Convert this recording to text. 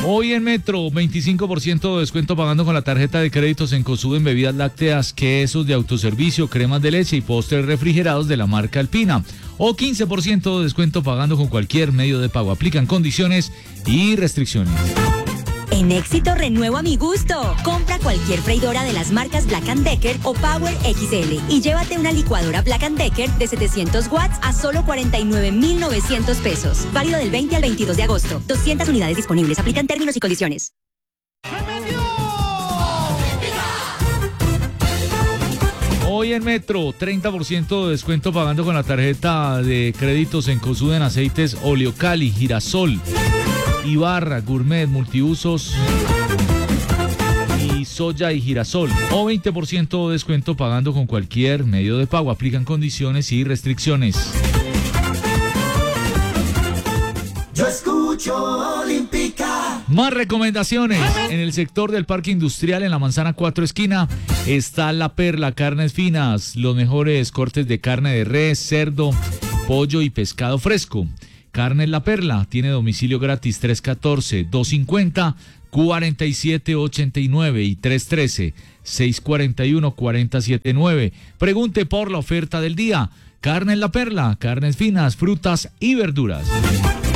Hoy en Metro, 25% de descuento pagando con la tarjeta de créditos en Cosud en bebidas lácteas, quesos de autoservicio, cremas de leche y postres refrigerados de la marca Alpina. O 15% de descuento pagando con cualquier medio de pago. Aplican condiciones y restricciones. En Éxito renuevo a mi gusto. Compra cualquier freidora de las marcas Black & Decker o Power XL y llévate una licuadora Black & Decker de 700 watts a solo 49.900 pesos. Válido del 20 al 22 de agosto. 200 unidades disponibles. Aplican términos y condiciones. Hoy en Metro, 30% de descuento pagando con la tarjeta de créditos en Cosud en aceites Oleocali, Girasol, Ibarra, Gourmet, Multiusos y Soya y Girasol. O 20% de descuento pagando con cualquier medio de pago. Aplican condiciones y restricciones. Yo escucho Olímpica. Más recomendaciones. En el sector del Parque Industrial, en la Manzana 4 esquina, está La Perla, carnes finas, los mejores cortes de carne de res, cerdo, pollo y pescado fresco. Carnes La Perla, tiene domicilio gratis 314-250-4789 y 313-641-4079. Pregunte por la oferta del día. Carnes La Perla, carnes finas, frutas y verduras.